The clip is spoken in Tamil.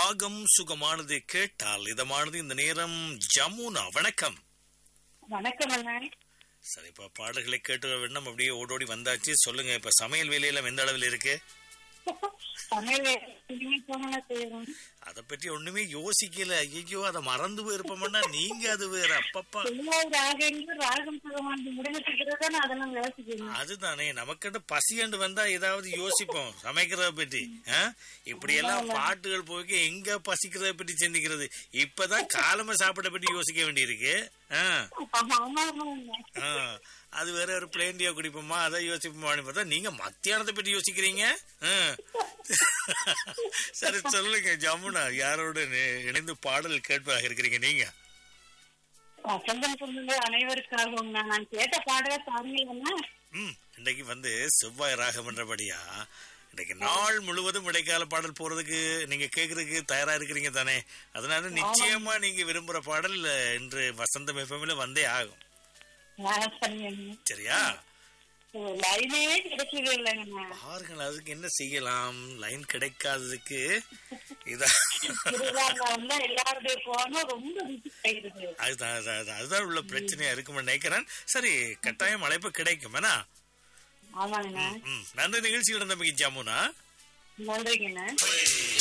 ராகம் சுகமானது கேட்டால் இதமானது. இந்த நேரம் ஜமுனா வணக்கம். வணக்கம் அண்ணா. சரி, இப்ப பாடல்களை கேட்டு வேணும் அப்படியே ஓடோடி வந்தாச்சு. சொல்லுங்க, இப்ப சமையல் வேலையெல்லாம் எந்த அளவில் இருக்கு? அத பற்றி ஒண்ணுமே யோசிக்கல. ஐயோ, அத மறந்து போயிருப்போம்னா நீங்க அது வேற. அப்பப்பா அதுதானே, நமக்கிட்ட பசியாண்டு வந்தா ஏதாவது யோசிப்போம் சமைக்கிறத பற்றி. இப்படி எல்லாம் பாட்டுகள் போய் எங்க பசிக்கிறத பற்றி சிந்திக்கிறது. இப்பதான் காலமா சாப்பிட பற்றி யோசிக்க வேண்டியிருக்கு. அது வேற ஒரு பிளேண்டியா குடிப்போமா, அதை யோசிப்போமான்னு பார்த்தா நீங்க மத்தியானத்தை பற்றி யோசிக்கிறீங்க. சரி சொல்லுங்க ஜமுனா, யாரோட இணைந்து பாடல் கேட்பதாக இருக்கிறீங்க நீங்க? அனைவருக்காகவும் நான் கேட்ட பாடல பாருங்க. இன்னைக்கு செவ்வாய் ராகம் என்றபடியா இன்னைக்கு நாள் முழுவதும் இடைக்கால பாடல் போறதுக்கு நீங்க கேக்குறதுக்கு தயாரா இருக்கிறீங்க தானே? அதனால நிச்சயமா நீங்க விரும்புற பாடல் இன்று வசந்தம் எஃப்எம்ல வந்தே ஆகும். சரியா? பாருங்கள், அதுக்கு என்ன செய்யலாம்? லைன் கிடைக்காததுக்கு அதுதான் உள்ள பிரச்சனையா இருக்கும் நினைக்கிறேன். சரி, கட்டாயம் அழைப்பு கிடைக்கும். நன்றி நிகழ்ச்சியில் இருந்த ஜமுனா. நன்றிங்க.